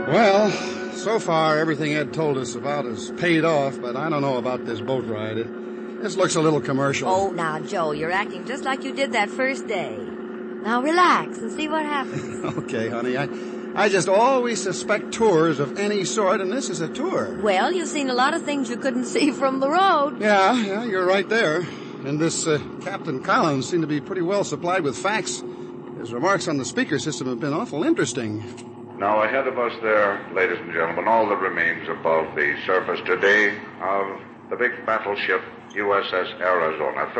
Well, so far everything Ed told us about is paid off, but I don't know about this boat ride. This looks a little commercial. Oh, now, Joe, you're acting just like you did that first day. Now relax and see what happens. Okay, honey, I just always suspect tours of any sort, and this is a tour. Well, you've seen a lot of things you couldn't see from the road. Yeah, you're right there. And this Captain Collins seemed to be pretty well supplied with facts. His remarks on the speaker system have been awful interesting. Now, ahead of us there, ladies and gentlemen, all that remains above the surface today of the big battleship USS Arizona,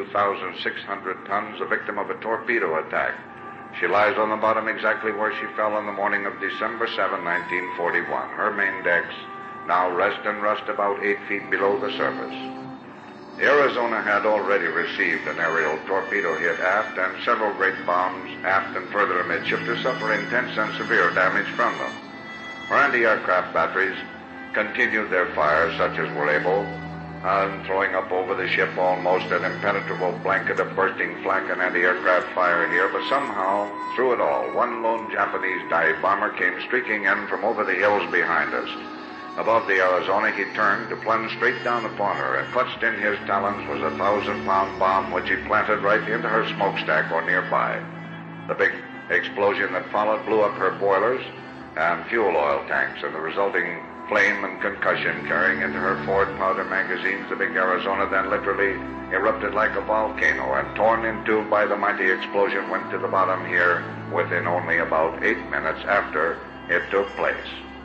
32,600 tons, a victim of a torpedo attack. She lies on the bottom exactly where she fell on the morning of December 7, 1941. Her main decks now rest and rust about 8 feet below the surface. The Arizona had already received an aerial torpedo hit aft and several great bombs aft and further amidship to suffer intense and severe damage from them. Her anti-aircraft batteries continued their fire such as were able, and throwing up over the ship almost an impenetrable blanket of bursting flak and anti-aircraft fire here, but somehow, through it all, one lone Japanese dive bomber came streaking in from over the hills behind us. Above the Arizona, he turned to plunge straight down upon her, and clutched in his talons was a 1,000-pound bomb which he planted right into her smokestack or nearby. The big explosion that followed blew up her boilers and fuel oil tanks, and the resulting flame and concussion carrying into her forward powder magazines, the big Arizona then literally erupted like a volcano, and torn in two by the mighty explosion went to the bottom here within only about 8 minutes after it took place.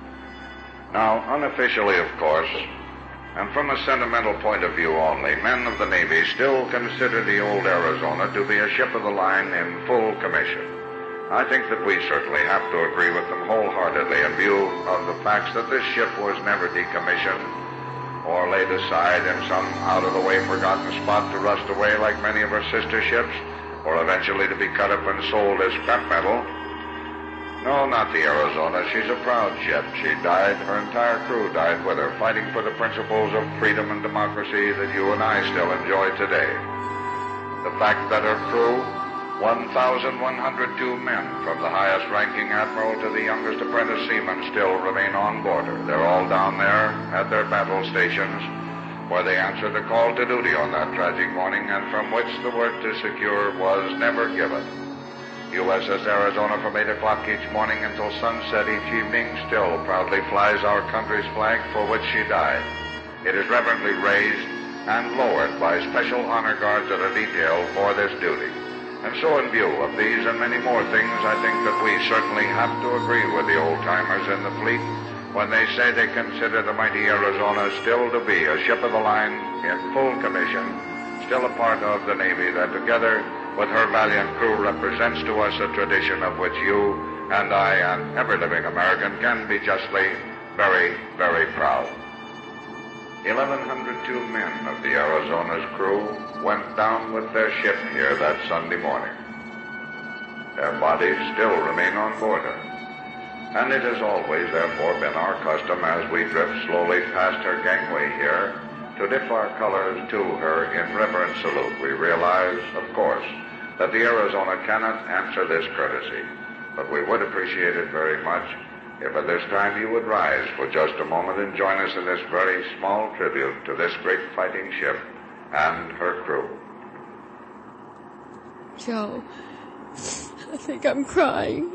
Now, unofficially, of course, and from a sentimental point of view only, men of the Navy still consider the old Arizona to be a ship of the line in full commission. I think that we certainly have to agree with them wholeheartedly in view of the facts that this ship was never decommissioned or laid aside in some out-of-the-way forgotten spot to rust away like many of her sister ships, or eventually to be cut up and sold as scrap metal. No, not the Arizona. She's a proud ship. She died, her entire crew died with her, fighting for the principles of freedom and democracy that you and I still enjoy today. The fact that her crew, 1,102 men, from the highest-ranking admiral to the youngest apprentice seaman, still remain on board her. They're all down there at their battle stations, where they answered the call to duty on that tragic morning, and from which the word to secure was never given. USS Arizona from 8 o'clock each morning until sunset each evening still proudly flies our country's flag for which she died. It is reverently raised and lowered by special honor guards that are detailed for this duty. And so in view of these and many more things, I think that we certainly have to agree with the old-timers in the fleet when they say they consider the mighty Arizona still to be a ship of the line in full commission, still a part of the Navy that together with her valiant crew represents to us a tradition of which you and I and every living American can be justly very, very proud. 1,102 men of the Arizona's crew went down with their ship here that Sunday morning. Their bodies still remain on board her, and it has always, therefore, been our custom as we drift slowly past her gangway here to dip our colors to her in reverent salute. We realize, of course, that the Arizona cannot answer this courtesy, but we would appreciate it very much if at this time you would rise for just a moment and join us in this very small tribute to this great fighting ship and her crew. Joe, I think I'm crying.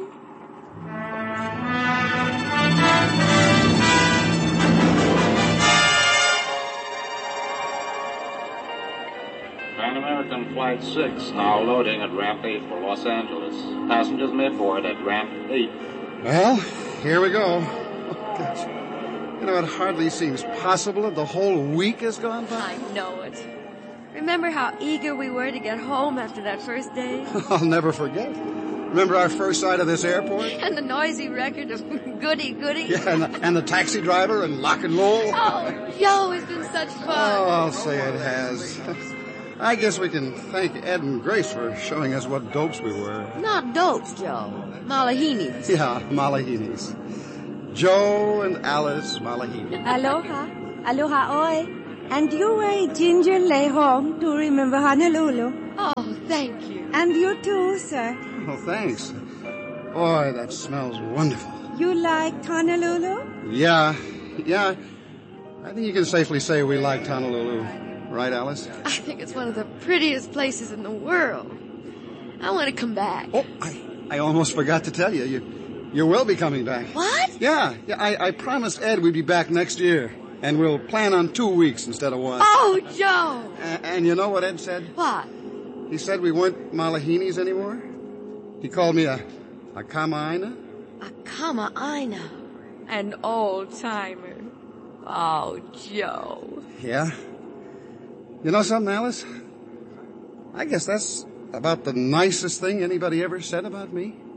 Pan American Flight 6 now loading at Ramp 8 for Los Angeles. Passengers midboard at Ramp 8. Well, here we go. Oh, gosh. You know, it hardly seems possible that the whole week has gone by. I know it. Remember how eager we were to get home after that first day? I'll never forget. Remember our first sight of this airport? And the noisy record of goody. Yeah, and the taxi driver and lock and roll. Oh, Joe, it's been such fun. Oh, I'll say it has. I guess we can thank Ed and Grace for showing us what dopes we were. Not dopes, Joe. Malahinis. Yeah, Malahinis. Joe and Alice Malahini. Aloha. Aloha oi. And you were Ginger lay home to remember Honolulu. Oh, thank you. And you too, sir. Oh, thanks. Boy, that smells wonderful. You like Honolulu? Yeah. I think you can safely say we like Honolulu. Right, Alice? I think it's one of the prettiest places in the world. I want to come back. Oh, I almost forgot to tell you. You will be coming back. What? Yeah. I promised Ed we'd be back next year. And we'll plan on 2 weeks instead of 1. Oh, Joe! And you know what Ed said? What? He said we weren't Malahinis anymore. He called me a Kama'aina. A Kama'aina. An old-timer. Oh, Joe. Yeah. You know something, Alice? I guess that's about the nicest thing anybody ever said about me.